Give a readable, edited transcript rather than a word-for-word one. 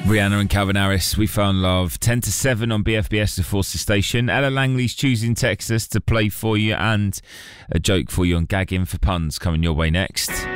Rihanna and Calvin Harris, We Found Love, 10 to 7 on BFBS, the Forces Station. Ella Langley's choosing Texas to play for you, and a joke for you on Gagging for Puns coming your way next.